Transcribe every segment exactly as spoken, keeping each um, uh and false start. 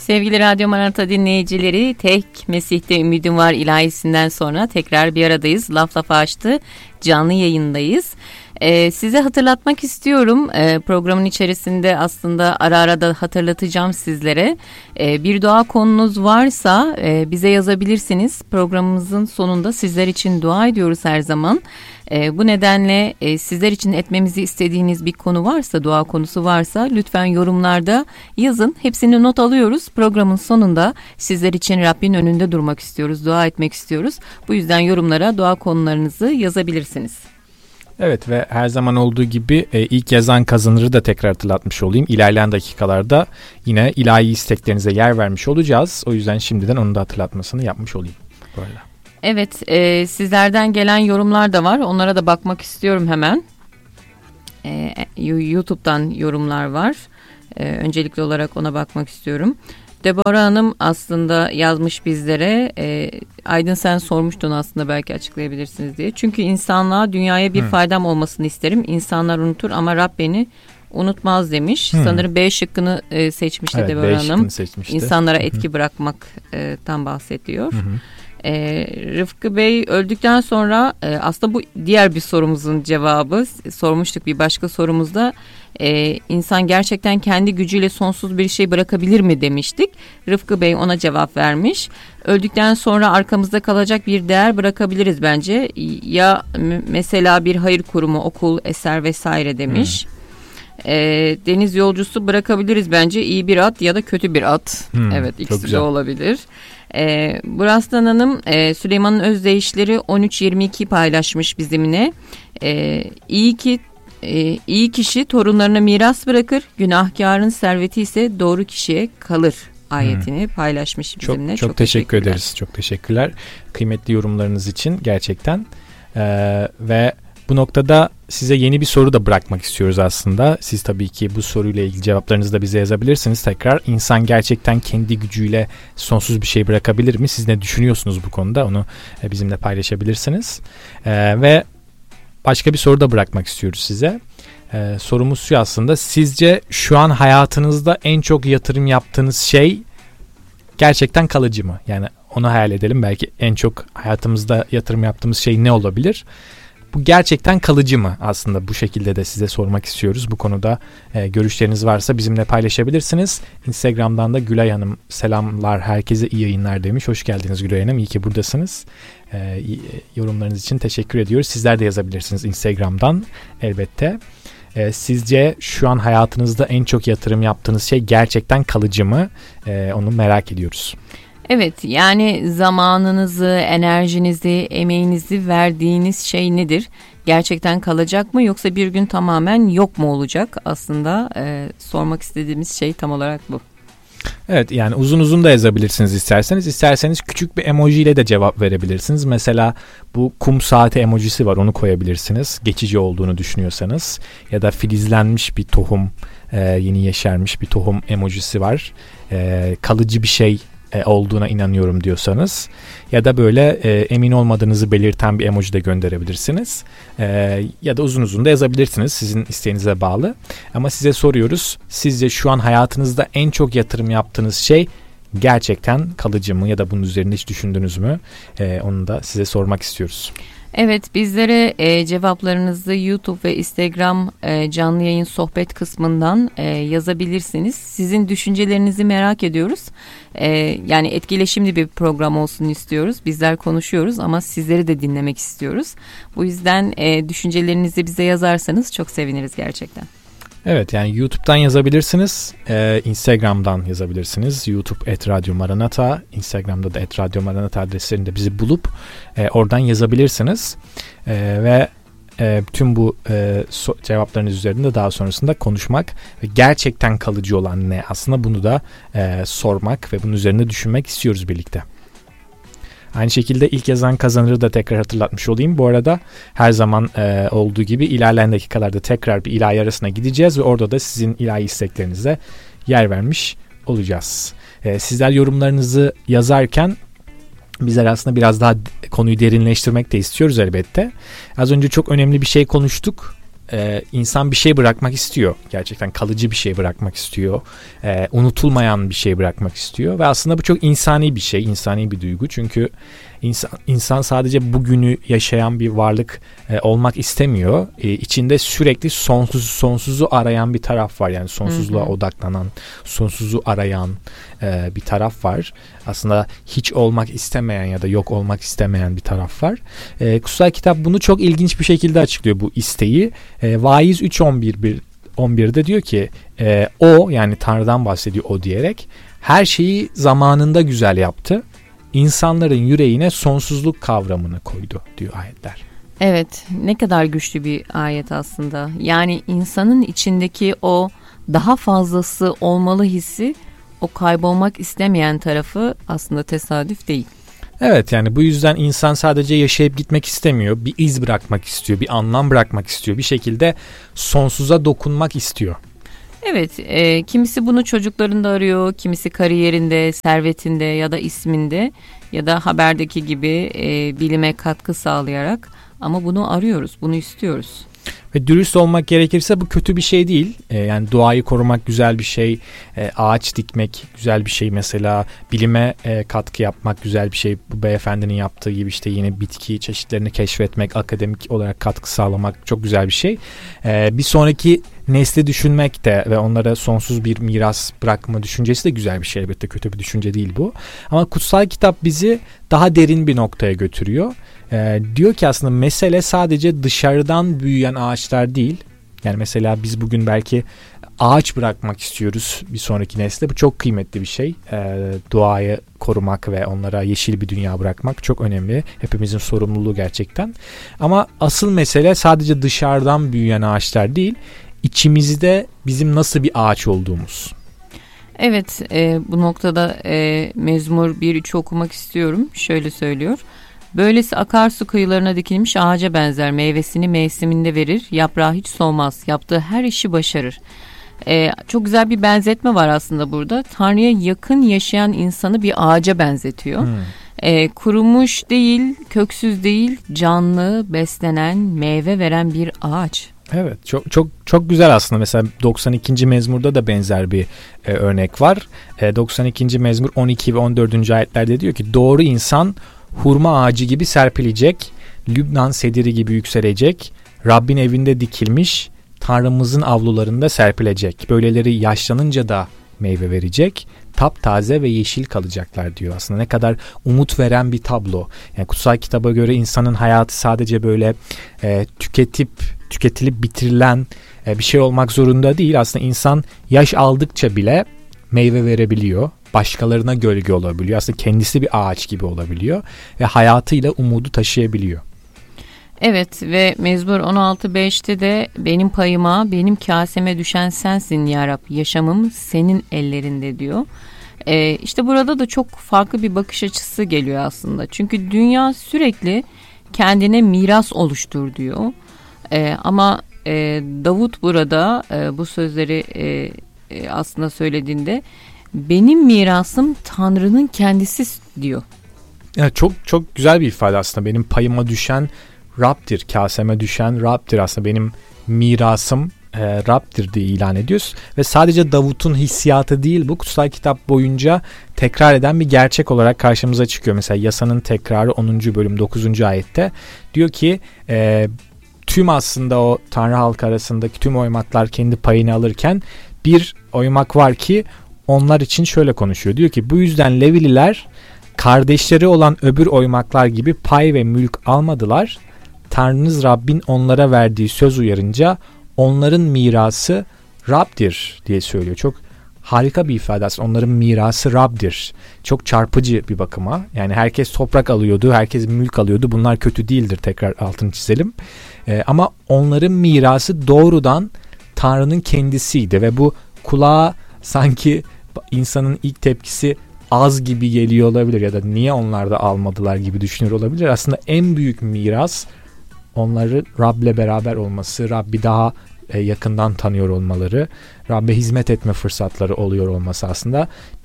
Sevgili Radyo Maranata dinleyicileri, tek Mesih'te ümidim var ilahisinden sonra tekrar bir aradayız. Laf Lafa Açtı canlı yayındayız. Ee, size hatırlatmak istiyorum, ee, programın içerisinde aslında ara ara da hatırlatacağım sizlere. Ee, bir dua konunuz varsa e, bize yazabilirsiniz. Programımızın sonunda sizler için dua ediyoruz her zaman. E, bu nedenle e, sizler için etmemizi istediğiniz bir konu varsa, dua konusu varsa lütfen yorumlarda yazın. Hepsini not alıyoruz. Programın sonunda sizler için Rabbin önünde durmak istiyoruz, dua etmek istiyoruz. Bu yüzden yorumlara dua konularınızı yazabilirsiniz. Evet ve her zaman olduğu gibi e, ilk yazan kazanırı da tekrar hatırlatmış olayım. İlerleyen dakikalarda yine ilahi isteklerinize yer vermiş olacağız. O yüzden şimdiden onun da hatırlatmasını yapmış olayım. Böyle. Evet, e, sizlerden gelen yorumlar da var. Onlara da bakmak istiyorum hemen. E, YouTube'dan yorumlar var. E, öncelikli olarak ona bakmak istiyorum. Deborah Hanım aslında yazmış bizlere. E, Aydın sen sormuştun aslında, belki açıklayabilirsiniz diye. Çünkü insanlığa, dünyaya bir hmm. faydam olmasını isterim. İnsanlar unutur ama Rab beni unutmaz demiş. Hmm. Sanırım B şıkkını e, seçmişti evet, Deborah Hanım. İnsanlara etki Hı-hı. bırakmaktan bahsediyor. Hı-hı. Ee, Rıfkı Bey öldükten sonra e, aslında bu diğer bir sorumuzun cevabı. Sormuştuk bir başka sorumuzda, e, insan gerçekten kendi gücüyle sonsuz bir şey bırakabilir mi demiştik. Rıfkı Bey ona cevap vermiş. Öldükten sonra arkamızda kalacak bir değer bırakabiliriz bence. Ya m- mesela bir hayır kurumu, okul, eser vesaire demiş. Hmm. E, deniz yolcusu bırakabiliriz bence, iyi bir at ya da kötü bir at. Hmm, evet, ikisi de olabilir. E, Burastan Hanım e, Süleyman'ın özdeyişleri on üç yirmi iki paylaşmış bizimle. E, iyi ki e, iyi kişi torunlarına miras bırakır, günahkarın serveti ise doğru kişiye kalır ayetini hmm. paylaşmış bizimle. Çok, çok, çok teşekkür ederiz. Çok teşekkürler. Kıymetli yorumlarınız için gerçekten. Ee, ve bu noktada size yeni bir soru da bırakmak istiyoruz aslında. Siz tabii ki bu soruyla ilgili cevaplarınızı da bize yazabilirsiniz. Tekrar, insan gerçekten kendi gücüyle sonsuz bir şey bırakabilir mi? Siz ne düşünüyorsunuz bu konuda? Onu bizimle paylaşabilirsiniz. Ee, ve başka bir soru da bırakmak istiyoruz size. Ee, sorumuz şu aslında. Sizce şu an hayatınızda en çok yatırım yaptığınız şey gerçekten kalıcı mı? Yani onu hayal edelim. Belki en çok hayatımızda yatırım yaptığımız şey ne olabilir? Bu gerçekten kalıcı mı? Aslında bu şekilde de size sormak istiyoruz. Bu konuda e, görüşleriniz varsa bizimle paylaşabilirsiniz. Instagram'dan da Gülay Hanım selamlar, herkese iyi yayınlar demiş. Hoş geldiniz Gülay Hanım. İyi ki buradasınız. E, yorumlarınız için teşekkür ediyoruz. Sizler de yazabilirsiniz Instagram'dan elbette. E, sizce şu an hayatınızda en çok yatırım yaptığınız şey gerçekten kalıcı mı? E, onu merak ediyoruz. Evet, yani zamanınızı, enerjinizi, emeğinizi verdiğiniz şey nedir? Gerçekten kalacak mı, yoksa bir gün tamamen yok mu olacak? Aslında e, sormak istediğimiz şey tam olarak bu. Evet, yani uzun uzun da yazabilirsiniz isterseniz. İsterseniz küçük bir emojiyle de cevap verebilirsiniz. Mesela bu kum saati emojisi var, onu koyabilirsiniz. Geçici olduğunu düşünüyorsanız. Ya da filizlenmiş bir tohum, e, yeni yeşermiş bir tohum emojisi var. E, kalıcı bir şey olduğuna inanıyorum diyorsanız, ya da böyle e, emin olmadığınızı belirten bir emoji de gönderebilirsiniz. E, ya da uzun uzun da yazabilirsiniz, sizin isteğinize bağlı. Ama size soruyoruz, sizce şu an hayatınızda en çok yatırım yaptığınız şey gerçekten kalıcı mı, ya da bunun üzerinde hiç düşündünüz mü? E, onu da size sormak istiyoruz. Evet, bizlere e, cevaplarınızı YouTube ve Instagram e, canlı yayın sohbet kısmından e, yazabilirsiniz. Sizin düşüncelerinizi merak ediyoruz. E, yani etkileşimli bir program olsun istiyoruz. Bizler konuşuyoruz ama sizleri de dinlemek istiyoruz. Bu yüzden e, düşüncelerinizi bize yazarsanız çok seviniriz gerçekten. Evet, yani YouTube'dan yazabilirsiniz, ee, Instagram'dan yazabilirsiniz. YouTube et Radyo Maranata, Instagram'da da et Radyo Maranata adreslerinde bizi bulup e, oradan yazabilirsiniz. E, ve e, tüm bu e, so- cevaplarınız üzerinde daha sonrasında konuşmak ve gerçekten kalıcı olan ne? Aslında bunu da e, sormak ve bunun üzerinde düşünmek istiyoruz birlikte. Aynı şekilde ilk yazan kazanırı da tekrar hatırlatmış olayım. Bu arada her zaman e, olduğu gibi ilerleyen dakikalarda tekrar bir ilahi arasına gideceğiz ve orada da sizin ilahi isteklerinize yer vermiş olacağız. E, sizler yorumlarınızı yazarken bizler aslında biraz daha konuyu derinleştirmek de istiyoruz elbette. Az önce çok önemli bir şey konuştuk. e, insan bir şey bırakmak istiyor. Gerçekten kalıcı bir şey bırakmak istiyor. E, unutulmayan bir şey bırakmak istiyor. Ve aslında bu çok insani bir şey, insani bir duygu. Çünkü insan, insan sadece bugünü yaşayan bir varlık e, olmak istemiyor. E, içinde sürekli sonsuz, sonsuzu arayan bir taraf var. Yani sonsuzluğa hı hı. odaklanan, sonsuzu arayan e, bir taraf var. Aslında hiç olmak istemeyen ya da yok olmak istemeyen bir taraf var. E, Kutsal Kitap bunu çok ilginç bir şekilde açıklıyor, bu isteği. E, Vaiz üç on bir on birde diyor ki e, o, yani Tanrı'dan bahsediyor o diyerek, her şeyi zamanında güzel yaptı. İnsanların yüreğine sonsuzluk kavramını koydu diyor ayetler. Evet, ne kadar güçlü bir ayet aslında. Yani insanın içindeki o daha fazlası olmalı hissi, o kaybolmak istemeyen tarafı aslında tesadüf değil. Evet, yani bu yüzden insan sadece yaşayıp gitmek istemiyor. Bir iz bırakmak istiyor, bir anlam bırakmak istiyor. Bir şekilde sonsuza dokunmak istiyor. Evet, e, kimisi bunu çocuklarında arıyor, kimisi kariyerinde, servetinde ya da isminde ya da haberdeki gibi e, bilime katkı sağlayarak, ama bunu arıyoruz, bunu istiyoruz. Ve dürüst olmak gerekirse bu kötü bir şey değil. Ee, yani doğayı korumak güzel bir şey, ee, ağaç dikmek güzel bir şey mesela, bilime e, katkı yapmak güzel bir şey. Bu beyefendinin yaptığı gibi işte yeni bitki çeşitlerini keşfetmek, akademik olarak katkı sağlamak çok güzel bir şey. Ee, bir sonraki nesli düşünmek de ve onlara sonsuz bir miras bırakma düşüncesi de güzel bir şey, elbette kötü bir düşünce değil bu. Ama Kutsal Kitap bizi daha derin bir noktaya götürüyor. Ee, diyor ki aslında mesele sadece dışarıdan büyüyen ağaçlar değil. Yani mesela biz bugün belki ağaç bırakmak istiyoruz bir sonraki nesle. Bu çok kıymetli bir şey. Ee, doğayı korumak ve onlara yeşil bir dünya bırakmak çok önemli. Hepimizin sorumluluğu gerçekten. Ama asıl mesele sadece dışarıdan büyüyen ağaçlar değil, İçimizde bizim nasıl bir ağaç olduğumuz. Evet, e, bu noktada e, Mezmur bir üç okumak istiyorum. Şöyle söylüyor. Böylesi akarsu kıyılarına dikilmiş ağaca benzer, meyvesini mevsiminde verir, yaprağı hiç solmaz, yaptığı her işi başarır. E, çok güzel bir benzetme var aslında burada. Tanrı'ya yakın yaşayan insanı bir ağaca benzetiyor. Hmm. E, kurumuş değil, köksüz değil, canlı, beslenen, meyve veren bir ağaç. Evet, çok çok çok güzel aslında. Mesela doksan ikinci mezmurda da benzer bir e, örnek var. E, doksan ikinci mezmur on iki ve on dördüncü ayetlerde diyor ki doğru insan hurma ağacı gibi serpilecek, Lübnan sediri gibi yükselecek, Rabbin evinde dikilmiş, Tanrımızın avlularında serpilecek. Böyleleri yaşlanınca da meyve verecek, taptaze ve yeşil kalacaklar diyor. Aslında ne kadar umut veren bir tablo. Yani Kutsal Kitaba göre insanın hayatı sadece böyle e, tüketip tüketilip bitirilen e, bir şey olmak zorunda değil. Aslında insan yaş aldıkça bile meyve verebiliyor. Başkalarına gölge olabiliyor. Aslında kendisi bir ağaç gibi olabiliyor ve hayatıyla umudu taşıyabiliyor. Evet, ve Mezmur on altı beşte de benim payıma, benim kaseme düşen sensin ya Rab, yaşamım senin ellerinde diyor. Ee, işte burada da çok farklı bir bakış açısı geliyor aslında. Çünkü dünya sürekli kendine miras oluştur diyor. Ee, ama e, Davut burada e, bu sözleri e, e, aslında söylediğinde benim mirasım Tanrı'nın kendisi diyor. Ya çok çok güzel bir ifade aslında. Benim payıma düşen Rab'dir, kaseme düşen Rab'dir, aslında benim mirasım e, Rab'dir diye ilan ediyoruz. Ve sadece Davut'un hissiyatı değil, bu kutsal kitap boyunca tekrar eden bir gerçek olarak karşımıza çıkıyor. Mesela yasanın tekrarı onuncu bölüm dokuzuncu ayette diyor ki e, tüm aslında o Tanrı halkı arasındaki tüm oymaklar kendi payını alırken bir oymak var ki onlar için şöyle konuşuyor. Diyor ki bu yüzden Levililer kardeşleri olan öbür oymaklar gibi pay ve mülk almadılar. Tanrınız Rabbin onlara verdiği söz uyarınca onların mirası Rab'dir diye söylüyor. Çok harika bir ifade aslında. Onların mirası Rab'dir. Çok çarpıcı bir bakıma. Yani herkes toprak alıyordu, herkes mülk alıyordu. Bunlar kötü değildir, tekrar altını çizelim. Ee, ama onların mirası doğrudan Tanrı'nın kendisiydi ve bu kulağa sanki insanın ilk tepkisi az gibi geliyor olabilir ya da niye onlar da almadılar gibi düşünür olabilir. Aslında en büyük miras onları Rab'le beraber olması, Rabbi daha e, yakından tanıyor olmaları, Rab'be hizmet etme fırsatları oluyor olması aslında.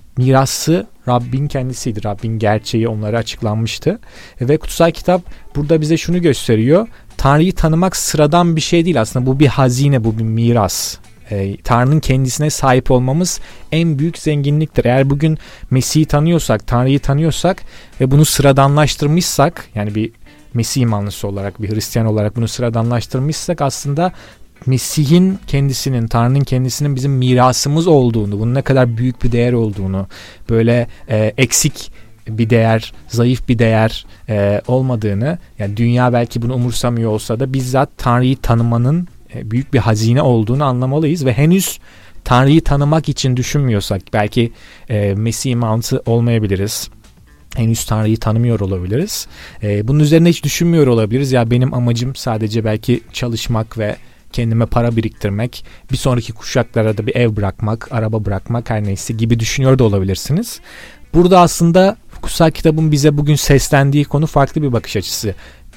Mirası Rabbin kendisiydi. Rabbin gerçeği onlara açıklanmıştı. Ve kutsal kitap burada bize şunu gösteriyor. Tanrı'yı tanımak sıradan bir şey değil aslında. Bu bir hazine, bu bir miras. E, Tanrı'nın kendisine sahip olmamız en büyük zenginliktir. Eğer bugün Mesih'i tanıyorsak, Tanrı'yı tanıyorsak ve bunu sıradanlaştırmışsak, yani bir Mesih imanlısı olarak, bir Hristiyan olarak bunu sıradanlaştırmışsak aslında Mesih'in kendisinin, Tanrı'nın kendisinin bizim mirasımız olduğunu, bunun ne kadar büyük bir değer olduğunu, böyle e, eksik bir değer, zayıf bir değer e, olmadığını, yani dünya belki bunu umursamıyor olsa da bizzat Tanrı'yı tanımanın e, büyük bir hazine olduğunu anlamalıyız ve henüz Tanrı'yı tanımak için düşünmüyorsak, belki e, Mesih imanlısı olmayabiliriz. Henüz Tanrı'yı tanımıyor olabiliriz. E, bunun üzerine hiç düşünmüyor olabiliriz. Ya benim amacım sadece belki çalışmak ve kendime para biriktirmek, bir sonraki kuşaklara da bir ev bırakmak, araba bırakmak, her neyse gibi düşünüyor da olabilirsiniz. Burada aslında kutsal kitabın bize bugün seslendiği konu farklı bir bakış açısı.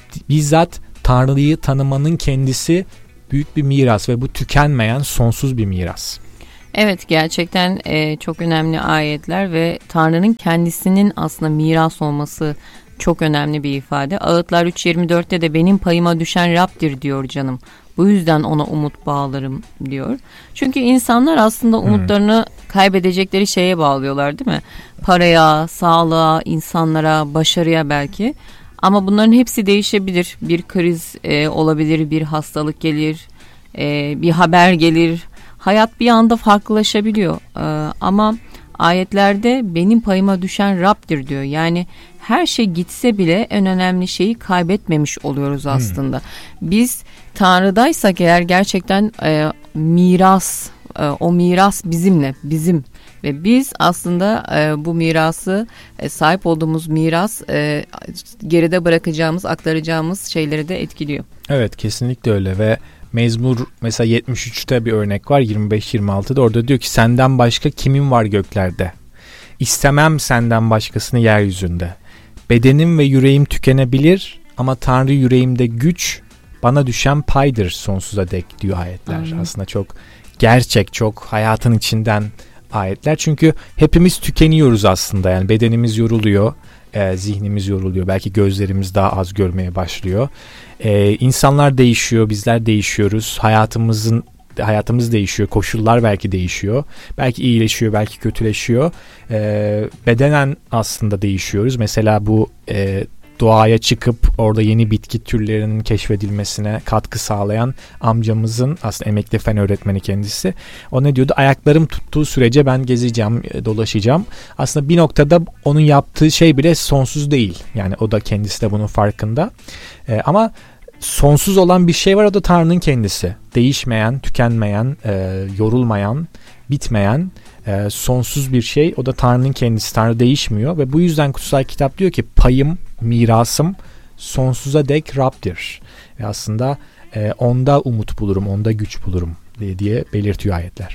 Bizzat Tanrı'yı tanımanın kendisi büyük bir miras ve bu tükenmeyen sonsuz bir miras. Evet, gerçekten e, çok önemli ayetler ve Tanrı'nın kendisinin aslında miras olması çok önemli bir ifade. Ağıtlar üç yirmi dörtte de benim payıma düşen Rab'dir diyor canım. Bu yüzden ona umut bağlarım diyor. Çünkü insanlar aslında umutlarını hmm. kaybedecekleri şeye bağlıyorlar, değil mi? Paraya, sağlığa, insanlara, başarıya belki. Ama bunların hepsi değişebilir. Bir kriz e, olabilir, bir hastalık gelir, e, bir haber gelir. Hayat bir anda farklılaşabiliyor. E, ama ayetlerde benim payıma düşen Rab'dir diyor. Yani her şey gitse bile en önemli şeyi kaybetmemiş oluyoruz aslında. Hmm. Biz Tanrı'daysak eğer gerçekten e, miras, e, o miras bizimle, bizim ve biz aslında e, bu mirası, e, sahip olduğumuz miras e, geride bırakacağımız, aktaracağımız şeyleri de etkiliyor. Evet, kesinlikle öyle ve Mezmur mesela yetmiş üçte bir örnek var, yirmi beş yirmi altıda orada diyor ki senden başka kimin var göklerde? İstemem senden başkasını yeryüzünde. Bedenim ve yüreğim tükenebilir ama Tanrı yüreğimde güç, bana düşen paydır sonsuza dek diyor ayetler. Aynen. Aslında çok gerçek, çok hayatın içinden ayetler. Çünkü hepimiz tükeniyoruz aslında. Yani bedenimiz yoruluyor, e, zihnimiz yoruluyor. Belki gözlerimiz daha az görmeye başlıyor. E, insanlar değişiyor, bizler değişiyoruz. Hayatımızın hayatımız değişiyor, koşullar belki değişiyor. Belki iyileşiyor, belki kötüleşiyor. E, bedenen aslında değişiyoruz. Mesela bu e, doğaya çıkıp orada yeni bitki türlerinin keşfedilmesine katkı sağlayan amcamızın, aslında emekli fen öğretmeni kendisi. O ne diyordu? Ayaklarım tuttuğu sürece ben gezeceğim, dolaşacağım. Aslında bir noktada onun yaptığı şey bile sonsuz değil. Yani o da kendisi de bunun farkında. Ee, ama sonsuz olan bir şey var, o da Tanrı'nın kendisi. Değişmeyen, tükenmeyen, e, yorulmayan, bitmeyen, e, sonsuz bir şey. O da Tanrı'nın kendisi. Tanrı değişmiyor ve bu yüzden kutsal kitap diyor ki payım, mirasım sonsuza dek Rab'dir. Ve aslında e, onda umut bulurum, onda güç bulurum diye, diye belirtiyor ayetler.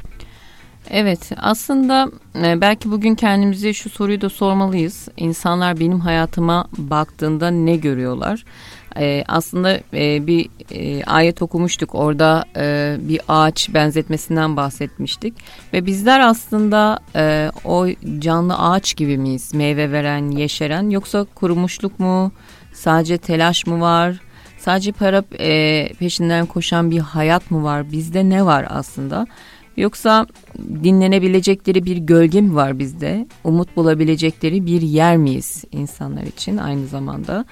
Evet, aslında e, belki bugün kendimize şu soruyu da sormalıyız. İnsanlar benim hayatıma baktığında ne görüyorlar? E, aslında e, bir e, ayet okumuştuk. Orada e, bir ağaç benzetmesinden bahsetmiştik. Ve bizler aslında e, o canlı ağaç gibi miyiz? Meyve veren, yeşeren, yoksa kurumuşluk mu? Sadece telaş mı var? Sadece para e, peşinden koşan bir hayat mı var? Bizde ne var aslında? Yoksa dinlenebilecekleri bir gölge mi var bizde? Umut bulabilecekleri bir yer miyiz insanlar için aynı zamanda?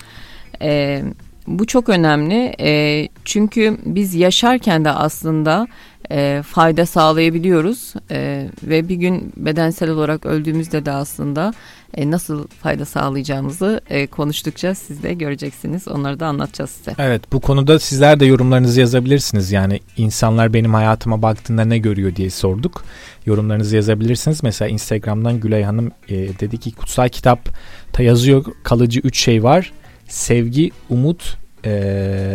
Ee, bu çok önemli. Ee, çünkü biz yaşarken de aslında e, fayda sağlayabiliyoruz. E, ve bir gün bedensel olarak öldüğümüzde de aslında e, nasıl fayda sağlayacağımızı e, konuştukça siz de göreceksiniz. Onları da anlatacağız size. Evet, bu konuda sizler de yorumlarınızı yazabilirsiniz. Yani insanlar benim hayatıma baktığında ne görüyor diye sorduk. Yorumlarınızı yazabilirsiniz. Mesela Instagram'dan Gülay Hanım e, dedi ki kutsal kitapta yazıyor, kalıcı üç şey var. Sevgi, umut, e,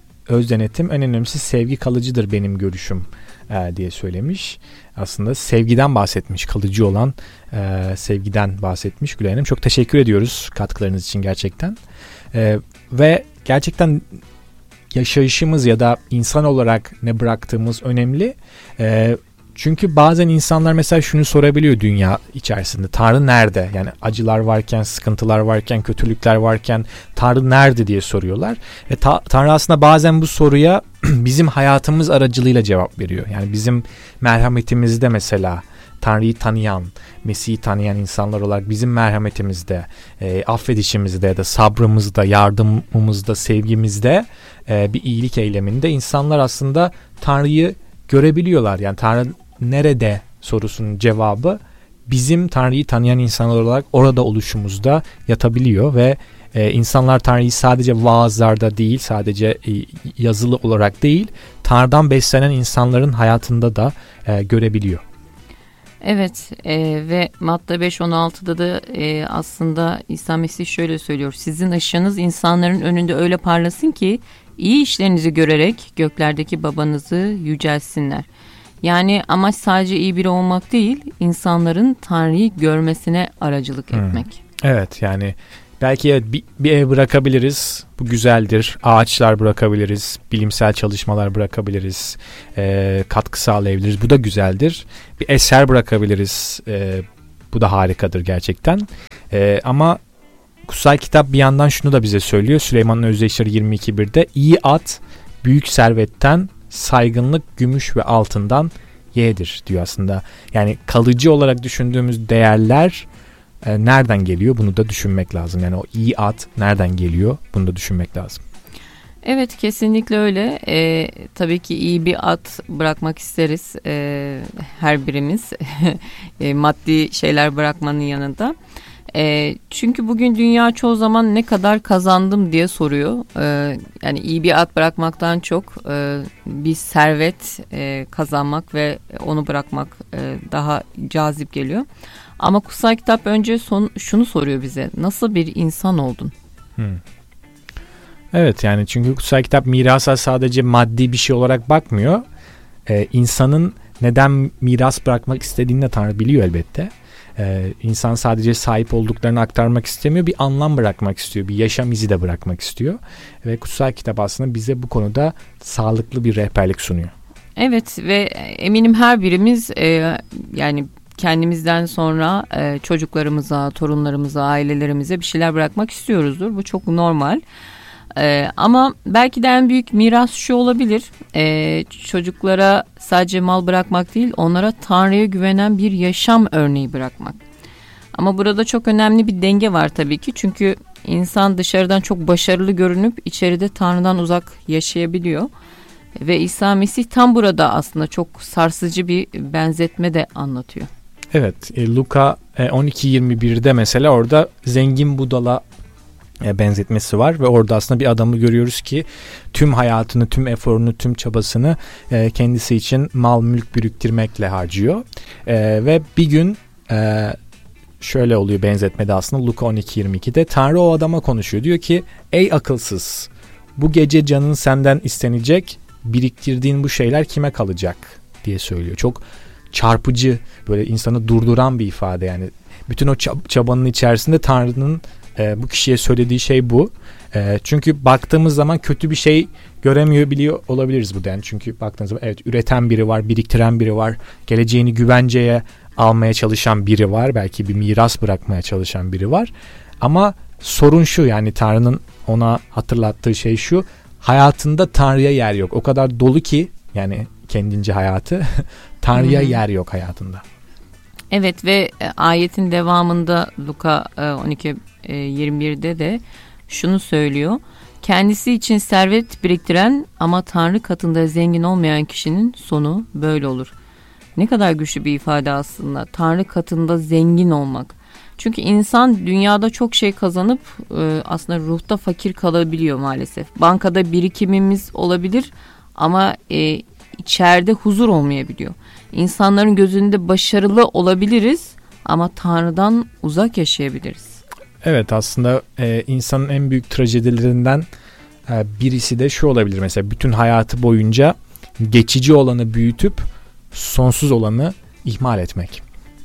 öz denetim. En önemlisi sevgi kalıcıdır benim görüşüm e, diye söylemiş. Aslında sevgiden bahsetmiş, kalıcı olan e, sevgiden bahsetmiş Gülay Hanım. Çok teşekkür ediyoruz katkılarınız için gerçekten. E, ve gerçekten yaşayışımız ya da insan olarak ne bıraktığımız önemli. E, Çünkü bazen insanlar mesela şunu sorabiliyor dünya içerisinde. Tanrı nerede? Yani acılar varken, sıkıntılar varken, kötülükler varken Tanrı nerede diye soruyorlar. Ve ta- Tanrı aslında bazen bu soruya bizim hayatımız aracılığıyla cevap veriyor. Yani bizim merhametimizde mesela Tanrı'yı tanıyan, Mesih'i tanıyan insanlar olarak bizim merhametimizde, e, affedişimizde ya da sabrımızda, yardımımızda, sevgimizde, e, bir iyilik eyleminde insanlar aslında Tanrı'yı görebiliyorlar. Yani Tanrı nerede sorusunun cevabı bizim Tanrı'yı tanıyan insanlar olarak orada oluşumuzda yatabiliyor ve e, insanlar Tanrı'yı sadece vaazlarda değil, sadece e, yazılı olarak değil, Tanrı'dan beslenen insanların hayatında da e, görebiliyor. Evet e, ve Matta beş on altıda da e, aslında İsa Mesih şöyle söylüyor. Sizin ışığınız insanların önünde öyle parlasın ki iyi işlerinizi görerek göklerdeki babanızı yücelsinler. Yani amaç sadece iyi biri olmak değil, insanların Tanrı'yı görmesine aracılık hmm. etmek. Evet, yani belki evet, bir, bir ev bırakabiliriz, bu güzeldir. Ağaçlar bırakabiliriz, bilimsel çalışmalar bırakabiliriz, e, katkı sağlayabiliriz, bu da güzeldir. Bir eser bırakabiliriz, e, bu da harikadır gerçekten. E, ama kutsal kitap bir yandan şunu da bize söylüyor. Süleyman'ın Özdeyişleri yirmi iki birde iyi at büyük servetten, saygınlık gümüş ve altından yeğdir diyor aslında. Yani kalıcı olarak düşündüğümüz değerler e, nereden geliyor? Bunu da düşünmek lazım. Yani o iyi at nereden geliyor? Bunu da düşünmek lazım. Evet, kesinlikle öyle. Ee, tabii ki iyi bir at bırakmak isteriz ee, her birimiz e, maddi şeyler bırakmanın yanında. E, çünkü bugün dünya çoğu zaman ne kadar kazandım diye soruyor. E, yani iyi bir at bırakmaktan çok e, bir servet e, kazanmak ve onu bırakmak e, daha cazip geliyor. Ama kutsal kitap önce son, şunu soruyor bize: nasıl bir insan oldun? Hmm. Evet, yani çünkü kutsal kitap mirasa sadece maddi bir şey olarak bakmıyor. Ee, insanın neden miras bırakmak istediğini de Tanrı biliyor elbette. Ee, insan sadece sahip olduklarını aktarmak istemiyor, bir anlam bırakmak istiyor, bir yaşam izi de bırakmak istiyor. Ve kutsal kitap aslında bize bu konuda sağlıklı bir rehberlik sunuyor. Evet ve eminim her birimiz e, yani kendimizden sonra e, çocuklarımıza, torunlarımıza, ailelerimize bir şeyler bırakmak istiyoruzdur. Bu çok normal. Ee, ama belki de en büyük miras şu olabilir: ee, çocuklara sadece mal bırakmak değil, onlara Tanrı'ya güvenen bir yaşam örneği bırakmak. Ama burada çok önemli bir denge var tabii ki, çünkü insan dışarıdan çok başarılı görünüp içeride Tanrı'dan uzak yaşayabiliyor. Ve İsa Mesih tam burada aslında çok sarsıcı bir benzetme de anlatıyor. Evet, e, Luka e, on iki yirmi birde mesela orada zengin budala benzetmesi var ve orada aslında bir adamı görüyoruz ki tüm hayatını, tüm eforunu, tüm çabasını e, kendisi için mal mülk biriktirmekle harcıyor. E, ve bir gün e, şöyle oluyor benzetmede aslında Luka on iki yirmi ikide Tanrı o adama konuşuyor. Diyor ki ey akılsız, bu gece canın senden istenecek, biriktirdiğin bu şeyler kime kalacak diye söylüyor. Çok çarpıcı, böyle insanı durduran bir ifade yani. Bütün o çabanın içerisinde Tanrı'nın E, bu kişiye söylediği şey bu. E, çünkü baktığımız zaman kötü bir şey göremiyor biliyor olabiliriz burada. Yani çünkü baktığınız zaman evet, üreten biri var, biriktiren biri var, geleceğini güvenceye almaya çalışan biri var, belki bir miras bırakmaya çalışan biri var. Ama sorun şu, yani Tanrı'nın ona hatırlattığı şey şu: hayatında Tanrı'ya yer yok. O kadar dolu ki yani kendince hayatı Tanrı'ya hmm. yer yok hayatında. Evet ve ayetin devamında Luka on iki yirmi birde de şunu söylüyor: kendisi için servet biriktiren ama Tanrı katında zengin olmayan kişinin sonu böyle olur. Ne kadar güçlü bir ifade aslında, Tanrı katında zengin olmak. Çünkü insan dünyada çok şey kazanıp aslında ruhta fakir kalabiliyor maalesef. Bankada birikimimiz olabilir ama e, içeride huzur olmayabiliyor. İnsanların gözünde başarılı olabiliriz ama Tanrı'dan uzak yaşayabiliriz. Evet, aslında e, insanın en büyük trajedilerinden e, birisi de şu olabilir. Mesela bütün hayatı boyunca geçici olanı büyütüp sonsuz olanı ihmal etmek.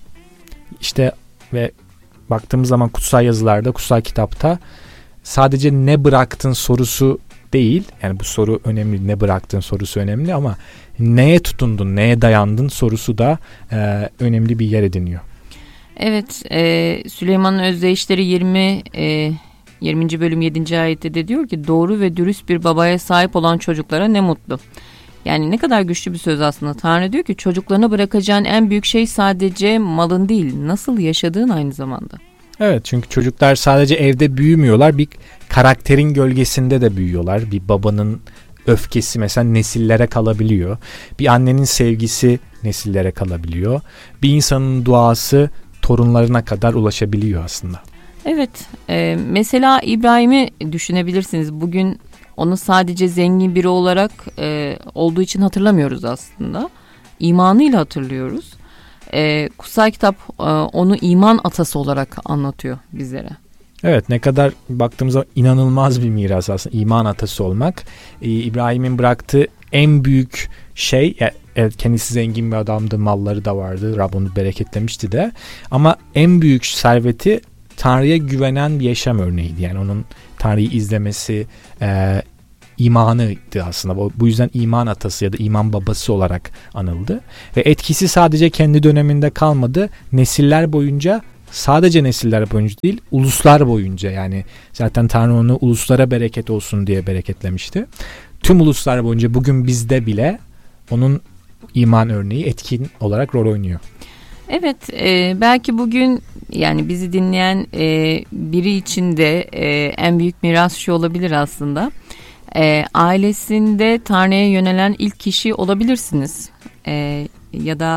İşte ve baktığımız zaman kutsal yazılarda, kutsal kitapta sadece ne bıraktın sorusu değil. Yani bu soru önemli, ne bıraktın sorusu önemli ama neye tutundun, neye dayandın sorusu da e, önemli bir yer ediniyor. Evet, e, Süleyman'ın Özdeyişleri yirmi e, yirminci bölüm yedinci ayette de diyor ki doğru ve dürüst bir babaya sahip olan çocuklara ne mutlu. Yani ne kadar güçlü bir söz aslında. Tanrı diyor ki çocuklarına bırakacağın en büyük şey sadece malın değil, nasıl yaşadığın aynı zamanda. Evet, çünkü çocuklar sadece evde büyümüyorlar, bir karakterin gölgesinde de büyüyorlar. Bir babanın öfkesi mesela nesillere kalabiliyor. Bir annenin sevgisi nesillere kalabiliyor. Bir insanın duası torunlarına kadar ulaşabiliyor aslında. Evet, e, mesela İbrahim'i düşünebilirsiniz. Bugün onu sadece zengin biri olarak e, olduğu için hatırlamıyoruz aslında. İmanıyla hatırlıyoruz. E, kutsal kitap e, onu iman atası olarak anlatıyor bizlere. Evet, ne kadar baktığımızda inanılmaz bir miras aslında iman atası olmak. Ee, İbrahim'in bıraktığı en büyük şey, evet, kendisi zengin bir adamdı, malları da vardı, Rab onu bereketlemişti de, ama en büyük serveti Tanrı'ya güvenen bir yaşam örneğiydi. Yani onun Tanrı'yı izlemesi, e, imanıydı aslında. Bu yüzden iman atası ya da iman babası olarak anıldı. Ve etkisi sadece kendi döneminde kalmadı. Nesiller boyunca, sadece nesiller boyunca değil, uluslar boyunca, yani zaten Tanrı onu uluslara bereket olsun diye bereketlemişti. Tüm uluslar boyunca bugün bizde bile onun iman örneği etkin olarak rol oynuyor. Evet, e, belki bugün yani bizi dinleyen e, biri için de e, en büyük miras şu olabilir aslında. E, ailesinde Tanrı'ya yönelen ilk kişi olabilirsiniz. E, ya da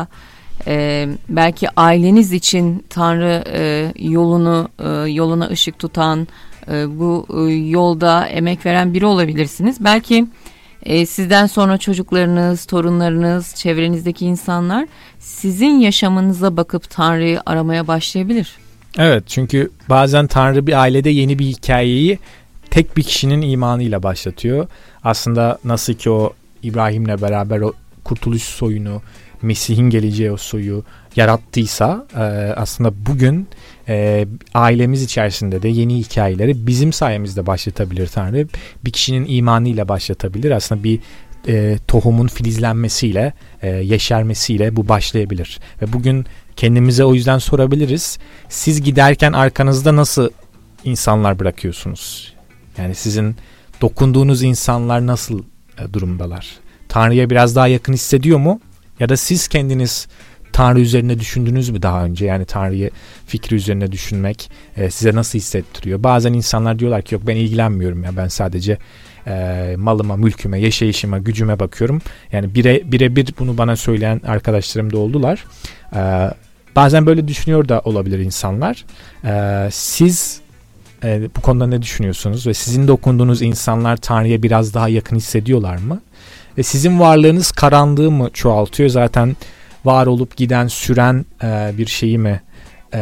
e, belki aileniz için Tanrı e, yolunu e, yoluna ışık tutan, e, bu e, yolda emek veren biri olabilirsiniz. Belki e, sizden sonra çocuklarınız, torunlarınız, çevrenizdeki insanlar sizin yaşamınıza bakıp Tanrı'yı aramaya başlayabilir. Evet, çünkü bazen Tanrı bir ailede yeni bir hikayeyi tek bir kişinin imanıyla başlatıyor. Aslında nasıl ki o İbrahim'le beraber o kurtuluş soyunu, Mesih'in geleceği o soyu yarattıysa, e, aslında bugün e, ailemiz içerisinde de yeni hikayeleri bizim sayemizde başlatabilir Tanrı. Bir kişinin imanıyla başlatabilir. Aslında bir e, tohumun filizlenmesiyle, e, yeşermesiyle bu başlayabilir. Ve bugün kendimize o yüzden sorabiliriz. Siz giderken arkanızda nasıl insanlar bırakıyorsunuz? Yani sizin dokunduğunuz insanlar nasıl e, durumdalar? Tanrı'ya biraz daha yakın hissediyor mu? Ya da siz kendiniz Tanrı üzerine düşündünüz mü daha önce? Yani Tanrı'yı fikri üzerine düşünmek e, size nasıl hissettiriyor? Bazen insanlar diyorlar ki yok, ben ilgilenmiyorum ya, ben sadece e, malıma, mülküme, yaşayışıma, gücüme bakıyorum. Yani bire birebir bunu bana söyleyen arkadaşlarım da oldular. E, bazen böyle düşünüyor da olabilir insanlar. E, siz e, bu konuda ne düşünüyorsunuz? Ve sizin dokunduğunuz insanlar Tanrı'ya biraz daha yakın hissediyorlar mı? Ve sizin varlığınız karanlığı mı çoğaltıyor? Zaten var olup giden, süren e, bir şeyi mi e,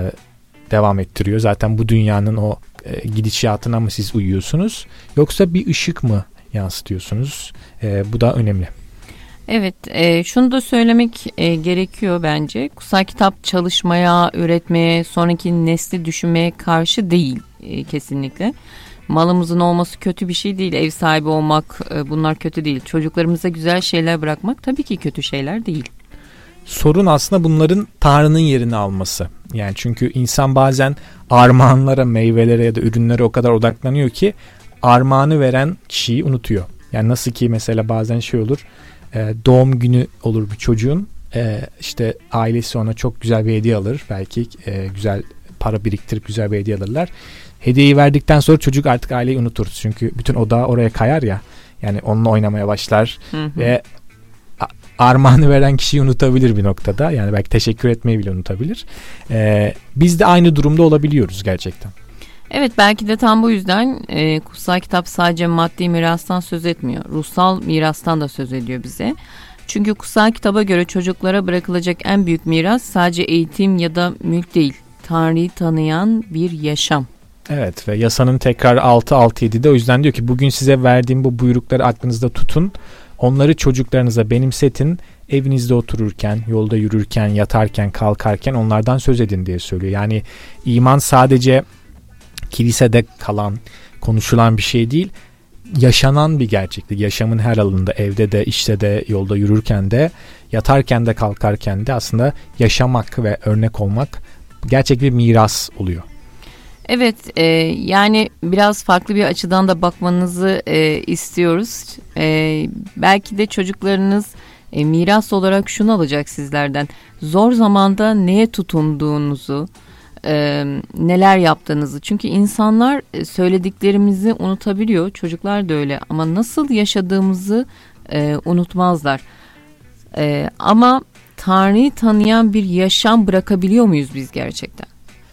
devam ettiriyor? Zaten bu dünyanın o e, gidişatına mı siz uyuyorsunuz? Yoksa bir ışık mı yansıtıyorsunuz? E, bu da önemli. Evet, e, şunu da söylemek e, gerekiyor bence. Kutsal kitap çalışmaya, üretmeye, sonraki nesli düşünmeye karşı değil e, kesinlikle. Malımızın olması kötü bir şey değil. Ev sahibi olmak, e, bunlar kötü değil. Çocuklarımıza güzel şeyler bırakmak tabii ki kötü şeyler değil. Sorun aslında bunların Tanrı'nın yerini alması. Yani çünkü insan bazen armağanlara, meyvelere ya da ürünlere o kadar odaklanıyor ki armağanı veren kişiyi unutuyor. Yani nasıl ki mesela bazen şey olur, e, doğum günü olur bir çocuğun, e, işte ailesi ona çok güzel bir hediye alır. Belki e, güzel para biriktirip güzel bir hediye alırlar. Hediyeyi verdikten sonra çocuk artık aileyi unutur. Çünkü bütün odağı oraya kayar ya. Yani onunla oynamaya başlar. Hı hı. Ve armağanı veren kişiyi unutabilir bir noktada. Yani belki teşekkür etmeyi bile unutabilir. Ee, biz de aynı durumda olabiliyoruz gerçekten. Evet, belki de tam bu yüzden e, kutsal kitap sadece maddi mirastan söz etmiyor. Ruhsal mirastan da söz ediyor bize. Çünkü kutsal kitaba göre çocuklara bırakılacak en büyük miras sadece eğitim ya da mülk değil. Tanrı'yı tanıyan bir yaşam. Evet, ve yasanın tekrar altı altı yedide o yüzden diyor ki bugün size verdiğim bu buyrukları aklınızda tutun. Onları çocuklarınıza benimsetin. Evinizde otururken, yolda yürürken, yatarken, kalkarken onlardan söz edin diye söylüyor. Yani iman sadece kilisede kalan, konuşulan bir şey değil. yaşanan bir gerçeklik. Yaşamın her alanında, evde de, işte de, yolda yürürken de, yatarken de, kalkarken de aslında yaşamak ve örnek olmak gerçek bir miras oluyor. Evet, e, yani biraz farklı bir açıdan da bakmanızı e, istiyoruz. E, belki de çocuklarınız e, miras olarak şunu alacak sizlerden: zor zamanda neye tutunduğunuzu, e, neler yaptığınızı. Çünkü insanlar e, söylediklerimizi unutabiliyor, çocuklar da öyle, ama nasıl yaşadığımızı e, unutmazlar. E, ama Tanrı'yı tanıyan bir yaşam bırakabiliyor muyuz biz gerçekten?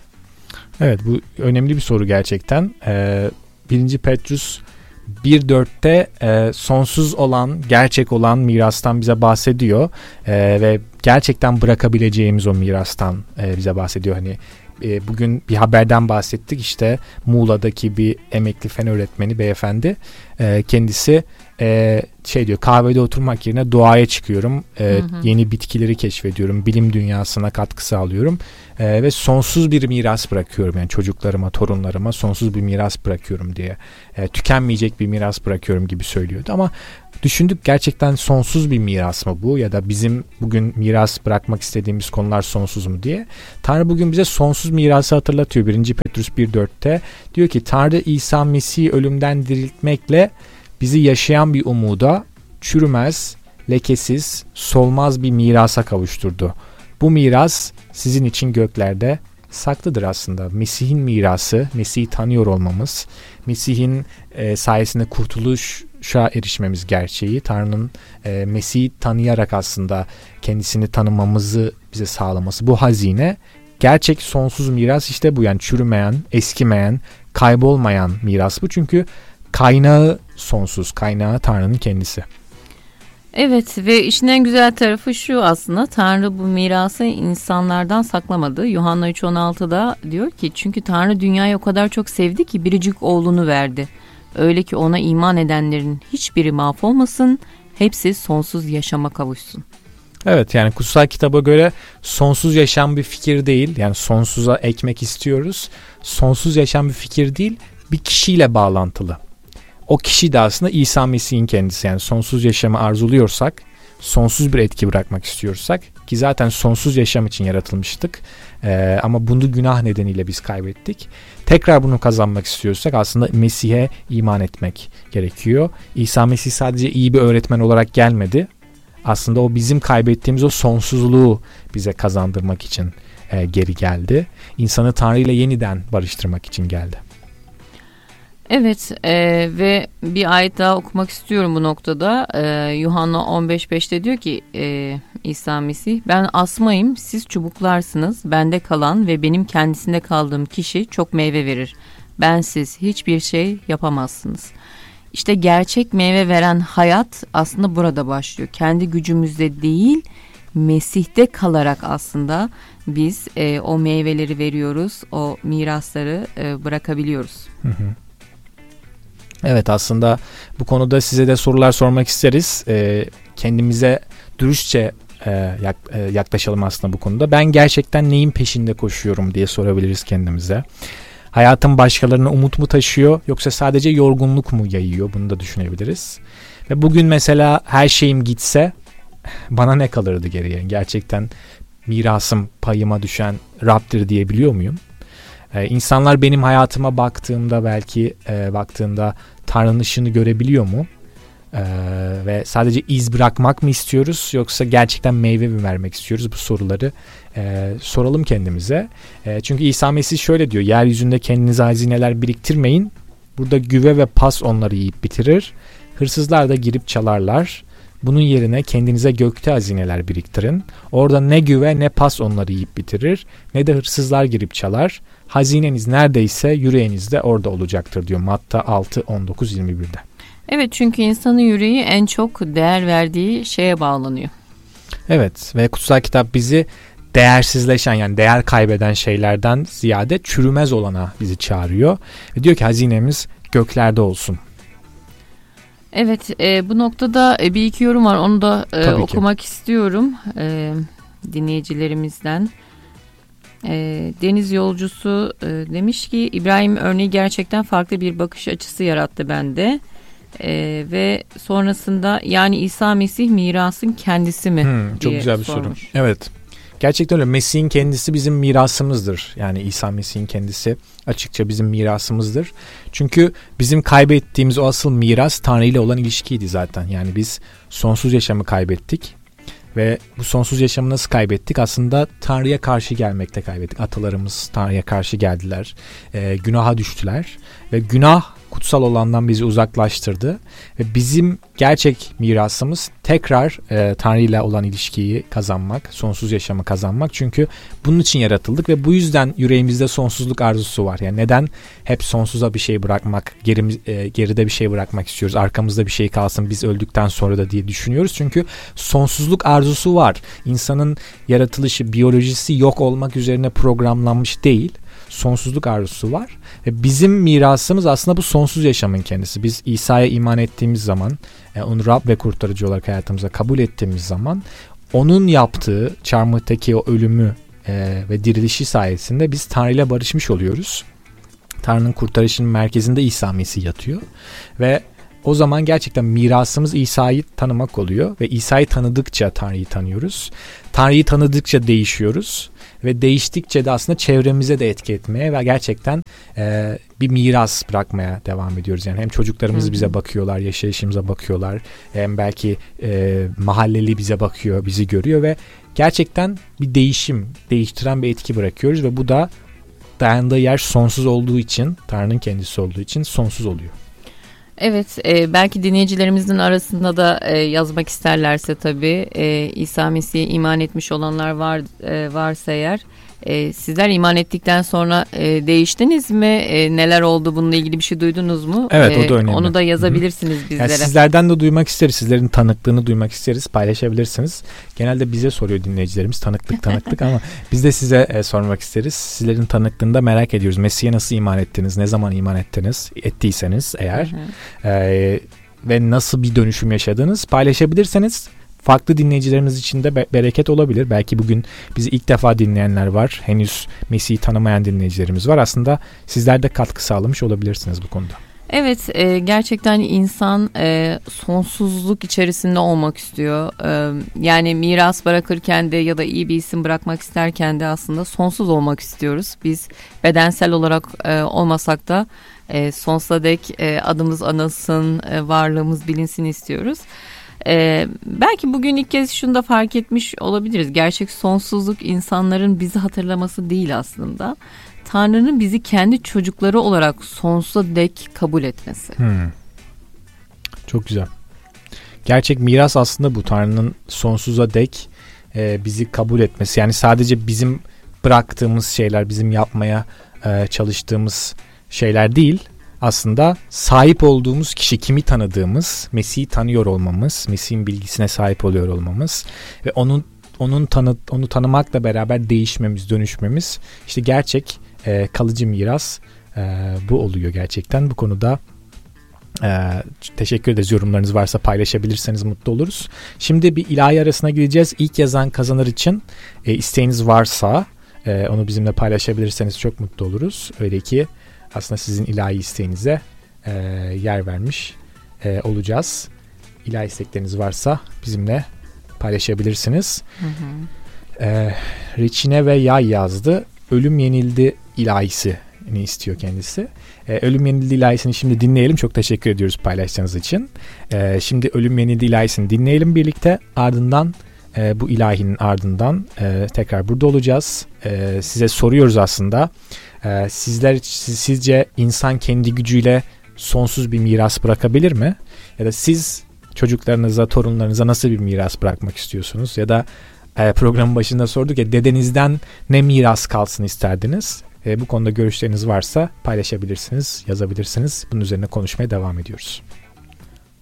Evet, bu önemli bir soru gerçekten. Ee, birinci Petrus bir dörtte e, sonsuz olan, gerçek olan mirastan bize bahsediyor. E, ve gerçekten bırakabileceğimiz o mirastan e, bize bahsediyor. Hani e, bugün bir haberden bahsettik. İşte Muğla'daki bir emekli fen öğretmeni beyefendi. E, kendisi e, şey diyor, kahvede oturmak yerine doğaya çıkıyorum. E, hı hı. Yeni bitkileri keşfediyorum. Bilim dünyasına katkı sağlıyorum. E, ve sonsuz bir miras bırakıyorum. Yani çocuklarıma, torunlarıma sonsuz bir miras bırakıyorum diye. E, tükenmeyecek bir miras bırakıyorum gibi söylüyordu. Ama düşündük, gerçekten sonsuz bir miras mı bu? Ya da bizim bugün miras bırakmak istediğimiz konular sonsuz mu diye. Tanrı bugün bize sonsuz mirası hatırlatıyor. birinci Petrus bir dörtte diyor ki, Tanrı İsa Mesih'i ölümden diriltmekle bizi yaşayan bir umuda, çürümez, lekesiz, solmaz bir mirasa kavuşturdu. Bu miras sizin için göklerde saklıdır aslında. Mesih'in mirası, Mesih'i tanıyor olmamız, Mesih'in e, sayesinde kurtuluşa erişmemiz gerçeği, Tanrı'nın e, Mesih'i tanıyarak aslında kendisini tanımamızı bize sağlaması. Bu hazine, gerçek sonsuz miras işte bu. Yani çürümeyen, eskimeyen, kaybolmayan miras bu. Çünkü kaynağı sonsuz, kaynağı Tanrı'nın kendisi. Evet, ve işin en güzel tarafı şu aslında: Tanrı bu mirası insanlardan saklamadı. Yuhanna üç on altıda diyor ki, çünkü Tanrı dünyayı o kadar çok sevdi ki biricik oğlunu verdi. Öyle ki ona iman edenlerin hiçbiri mahvolmasın, hepsi sonsuz yaşama kavuşsun. Evet, yani kutsal kitaba göre sonsuz yaşam bir fikir değil. Yani sonsuza ekmek istiyoruz. Sonsuz yaşam bir fikir değil, bir kişiyle bağlantılı. O kişi de aslında İsa Mesih'in kendisi. Yani sonsuz yaşamı arzuluyorsak, sonsuz bir etki bırakmak istiyorsak, ki zaten sonsuz yaşam için yaratılmıştık ee, ama bunu günah nedeniyle biz kaybettik. Tekrar bunu kazanmak istiyorsak aslında Mesih'e iman etmek gerekiyor. İsa Mesih sadece iyi bir öğretmen olarak gelmedi. Aslında o bizim kaybettiğimiz o sonsuzluğu bize kazandırmak için e, geri geldi. İnsanı Tanrı ile yeniden barıştırmak için geldi. Evet, e, ve bir ayet daha okumak istiyorum bu noktada. E, Yuhanna on beş beşte diyor ki e, İsa Mesih, ben asmayım, siz çubuklarsınız. Bende kalan ve benim kendisinde kaldığım kişi çok meyve verir. Bensiz hiçbir şey yapamazsınız. İşte gerçek meyve veren hayat aslında burada başlıyor. Kendi gücümüzde değil, Mesih'te kalarak aslında biz e, o meyveleri veriyoruz, o mirasları e, bırakabiliyoruz. Hı hı. Evet, aslında bu konuda size de sorular sormak isteriz. E, kendimize dürüstçe e, yak, e, yaklaşalım aslında bu konuda. Ben gerçekten neyin peşinde koşuyorum diye sorabiliriz kendimize. Hayatım başkalarına umut mu taşıyor, yoksa sadece yorgunluk mu yayıyor? Bunu da düşünebiliriz. Ve bugün mesela her şeyim gitse bana ne kalırdı geriye? Gerçekten mirasım, payıma düşen Rab'dir diyebiliyor muyum? Ee, insanlar benim hayatıma baktığımda belki e, baktığında Tanrı'nın ışığını görebiliyor mu? Ee, ve sadece iz bırakmak mı istiyoruz, yoksa gerçekten meyve mi vermek istiyoruz? Bu soruları e, soralım kendimize. E, çünkü İsa Mesih şöyle diyor: yeryüzünde kendinize hazineler biriktirmeyin. Burada güve ve pas onları yiyip bitirir. Hırsızlar da girip çalarlar. Bunun yerine kendinize gökte hazineler biriktirin. Orada ne güve ne pas onları yiyip bitirir, ne de hırsızlar girip çalar. Hazineniz neredeyse yüreğiniz de orada olacaktır diyor Matta altı on dokuz yirmi birde. Evet, çünkü insanın yüreği en çok değer verdiği şeye bağlanıyor. Evet, ve kutsal kitap bizi değersizleşen, yani değer kaybeden şeylerden ziyade çürümez olana bizi çağırıyor. Ve diyor ki hazinemiz göklerde olsun. Evet, e, bu noktada e, bir iki yorum var, onu da e, okumak istiyorum e, dinleyicilerimizden. E, Deniz Yolcusu e, demiş ki, İbrahim örneği gerçekten farklı bir bakış açısı yarattı bende. Ee, ve sonrasında yani İsa Mesih mirasın kendisi mi Hmm, çok diye güzel bir sormuş. soru. Evet. Gerçekten öyle. Mesih'in kendisi bizim mirasımızdır. Yani İsa Mesih'in kendisi açıkça bizim mirasımızdır. Çünkü bizim kaybettiğimiz o asıl miras Tanrı ile olan ilişkiydi zaten. Yani biz sonsuz yaşamı kaybettik. Ve bu sonsuz yaşamı nasıl kaybettik? Aslında Tanrı'ya karşı gelmekte kaybettik. Atalarımız Tanrı'ya karşı geldiler. E, günaha düştüler. Ve günah kutsal olandan bizi uzaklaştırdı. Ve bizim gerçek mirasımız tekrar e, Tanrı ile olan ilişkiyi kazanmak, sonsuz yaşamı kazanmak. Çünkü bunun için yaratıldık ve bu yüzden yüreğimizde sonsuzluk arzusu var. Yani neden hep sonsuza bir şey bırakmak, gerimiz, e, geride bir şey bırakmak istiyoruz, arkamızda bir şey kalsın biz öldükten sonra da diye düşünüyoruz. Çünkü sonsuzluk arzusu var. İnsanın yaratılışı, biyolojisi yok olmak üzerine programlanmış değil. Sonsuzluk arzusu var. Ve bizim mirasımız aslında bu sonsuz yaşamın kendisi. Biz İsa'ya iman ettiğimiz zaman, onu Rab ve kurtarıcı olarak hayatımıza kabul ettiğimiz zaman onun yaptığı çarmıhtaki o ölümü e, ve dirilişi sayesinde biz Tanrı ile barışmış oluyoruz. Tanrı'nın kurtarışının merkezinde İsa Mesih yatıyor ve o zaman gerçekten mirasımız İsa'yı tanımak oluyor ve İsa'yı tanıdıkça Tanrı'yı tanıyoruz. Tanrı'yı tanıdıkça değişiyoruz ve değiştikçe de aslında çevremize de etki etmeye ve gerçekten e, bir miras bırakmaya devam ediyoruz. Yani hem çocuklarımız Hı-hı. bize bakıyorlar, yaşayışımıza bakıyorlar, hem belki e, mahalleli bize bakıyor, bizi görüyor ve gerçekten bir değişim, değiştiren bir etki bırakıyoruz ve bu da dayandığı yer sonsuz olduğu için, Tanrı'nın kendisi olduğu için sonsuz oluyor. Evet, e, belki dinleyicilerimizin arasında da e, yazmak isterlerse tabii e, İsa Mesih'e iman etmiş olanlar var e, varsa eğer e, sizler iman ettikten sonra e, değiştiniz mi? E, neler oldu, bununla ilgili bir şey duydunuz mu? Evet, o da önemli. E, onu da yazabilirsiniz Hı-hı. bizlere. Yani sizlerden de duymak isteriz. Sizlerin tanıklığını duymak isteriz. Paylaşabilirsiniz. Genelde bize soruyor dinleyicilerimiz tanıklık tanıklık ama biz de size e, sormak isteriz. Sizlerin tanıklığını da merak ediyoruz. Mesih'e nasıl iman ettiniz? Ne zaman iman ettiniz? Ettiyseniz eğer e, ve nasıl bir dönüşüm yaşadınız? Paylaşabilirseniz farklı dinleyicilerimiz için de be- bereket olabilir. Belki bugün bizi ilk defa dinleyenler var. Henüz Mesih'i tanımayan dinleyicilerimiz var. Aslında sizler de katkı sağlamış olabilirsiniz bu konuda. Evet, e, gerçekten insan e, sonsuzluk içerisinde olmak istiyor. E, yani miras bırakırken de ya da iyi bir isim bırakmak isterken de aslında sonsuz olmak istiyoruz. Biz bedensel olarak e, olmasak da e, sonsuza dek e, adımız anılsın, e, varlığımız bilinsin istiyoruz. Ee, belki bugün ilk kez şunu da fark etmiş olabiliriz. Gerçek sonsuzluk insanların bizi hatırlaması değil aslında. Tanrı'nın bizi kendi çocukları olarak sonsuza dek kabul etmesi. Hmm. Çok güzel. Gerçek miras aslında bu. Tanrı'nın sonsuza dek e, bizi kabul etmesi. Yani sadece bizim bıraktığımız şeyler, bizim yapmaya e, çalıştığımız şeyler değil. Aslında sahip olduğumuz kişi, kimi tanıdığımız, Mesih'i tanıyor olmamız, Mesih'in bilgisine sahip oluyor olmamız ve onun onun tanı onu tanımakla beraber değişmemiz, dönüşmemiz, işte gerçek e, kalıcı miras e, bu oluyor gerçekten. Bu konuda e, teşekkür ederiz. Yorumlarınız varsa paylaşabilirseniz mutlu oluruz. Şimdi bir ilahi arasına gideceğiz. İlk yazan kazanır için e, isteğiniz varsa e, onu bizimle paylaşabilirseniz çok mutlu oluruz. Öyle ki aslında sizin ilahi isteğinize e, yer vermiş e, olacağız. İlahi istekleriniz varsa bizimle paylaşabilirsiniz. Hı hı. E, Reçine ve Yay yazdı. Ölüm yenildi ilahisini istiyor kendisi. E, Ölüm yenildi ilahisini şimdi dinleyelim. Çok teşekkür ediyoruz paylaştığınız için. E, şimdi Ölüm yenildi ilahisini dinleyelim birlikte. Ardından e, bu ilahinin ardından e, tekrar burada olacağız. E, size soruyoruz aslında. Ee, sizler sizce insan kendi gücüyle sonsuz bir miras bırakabilir mi? Ya da siz çocuklarınıza, torunlarınıza nasıl bir miras bırakmak istiyorsunuz? Ya da e, programın başında sorduk ya, dedenizden ne miras kalsın isterdiniz? E, bu konuda görüşleriniz varsa paylaşabilirsiniz, yazabilirsiniz. Bunun üzerine konuşmaya devam ediyoruz.